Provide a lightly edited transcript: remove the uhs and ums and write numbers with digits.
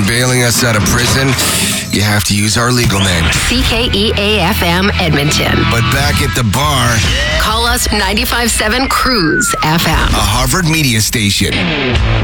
on bailing us out of prison, you have to use our legal name. CKEA-FM Edmonton. But back at the bar, Call us 95.7 Cruise FM. a Harvard media station.